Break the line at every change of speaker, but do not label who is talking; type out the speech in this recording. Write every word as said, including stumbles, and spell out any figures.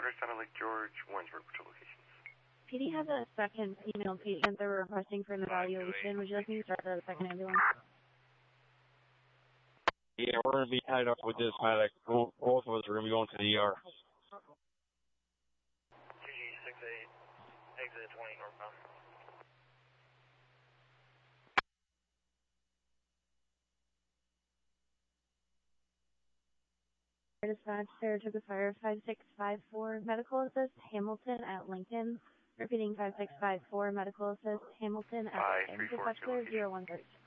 Amherst out of Lake George, Warrensburg, patrol locations.
P D has a second female patient they're requesting for an evaluation. Would you like me to start the second ambulance?
Yeah, we're going to be tied up with this medic. Both of us are going to be going to the E R.
G G six eight, exit twenty northbound.
Dispatch, Saratoga Fire five six five four, medical assist, Hamilton at Lincoln. Repeating five six five four, medical assist, Hamilton at Lincoln. Dispatch clear zero one three.